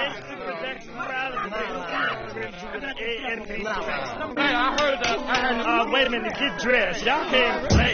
Wait a minute, get dressed. Y'all can't play.